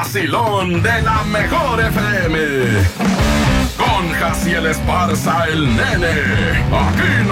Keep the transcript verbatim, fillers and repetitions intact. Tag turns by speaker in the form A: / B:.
A: vacilón de la mejor F M. Con Jaciel Esparza, el nene. Aquí no